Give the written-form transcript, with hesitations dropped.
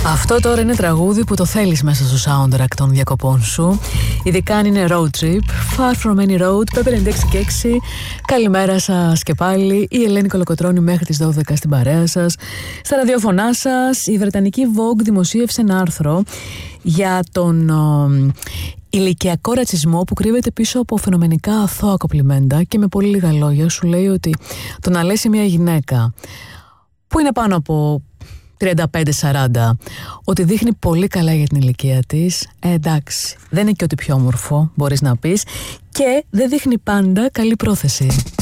Αυτό τώρα είναι τραγούδι που το θέλεις μέσα στο soundtrack των διακοπών σου. Ειδικά αν είναι road trip. Far from any road, Pepper and 6 και 6. Καλημέρα σας και πάλι. Η Ελένη Κολοκοτρώνη μέχρι τις 12 στην παρέα σας. Στα ραδιοφωνά σας, η Βρετανική Vogue δημοσίευσε ένα άρθρο για τον ηλικιακό ρατσισμό που κρύβεται πίσω από φαινομενικά αθώα κοπλιμέντα, και με πολύ λίγα λόγια σου λέει ότι το να λες μια γυναίκα που είναι πάνω από 35-40 ότι δείχνει πολύ καλά για την ηλικία της, εντάξει, δεν είναι και ότι πιο όμορφο μπορείς να πεις, και δεν δείχνει πάντα καλή πρόθεση.